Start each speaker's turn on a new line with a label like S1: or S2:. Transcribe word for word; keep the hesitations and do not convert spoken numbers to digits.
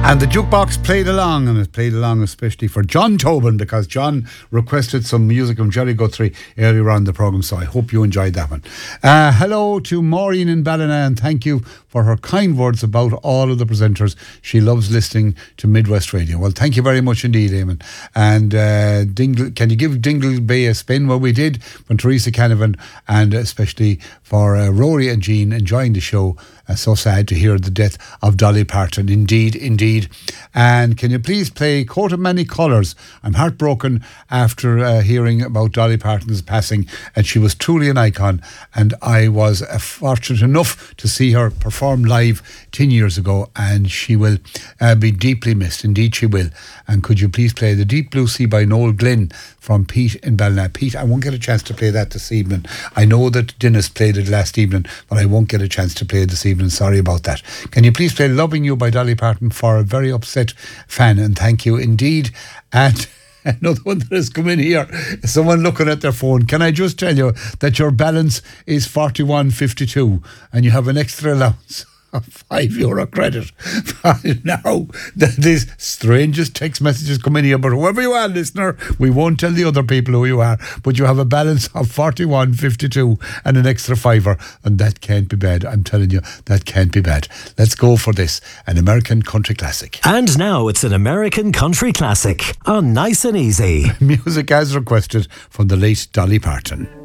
S1: And the jukebox played along, and it played along especially for John Tobin, because John requested some music from Jerry Guthrie earlier on in the programme, so I hope you enjoyed that one. Uh, hello to Maureen in Ballina, and thank you for her kind words about all of the presenters. She loves listening to Midwest Radio. Well, thank you very much indeed, Eamon. And uh, Dingle, can you give Dingle Bay a spin? Well, we did from Teresa Canavan, and especially for uh, Rory and Jean enjoying the show. Uh, so sad to hear the death of Dolly Parton. Indeed, indeed. And can you please play Coat of Many Colours? I'm heartbroken after uh, hearing about Dolly Parton's passing, and she was truly an icon, and I was uh, fortunate enough to see her perform live ten years ago, and she will uh, be deeply missed. Indeed she will. And could you please play The Deep Blue Sea by Noel Glynn from Pete in Ballina? Pete, I won't get a chance to play that this evening. I know that Dennis played it last evening, but I won't get a chance to play it this evening. Sorry about that. Can you please play Loving You by Dolly Parton for a very upset fan? And thank you indeed. And another one that has come in here, someone looking at their phone. Can I just tell you that your balance is forty-one fifty-two and you have an extra allowance of five euro credit? Now, these strangest text messages come in here, but whoever you are, listener, we won't tell the other people who you are, but you have a balance of forty-one fifty-two and an extra fiver, and that can't be bad. I'm telling you, that can't be bad. Let's go for this, an American country classic.
S2: And now it's an American country classic on Nice and Easy.
S1: Music as requested from the late Dolly Parton.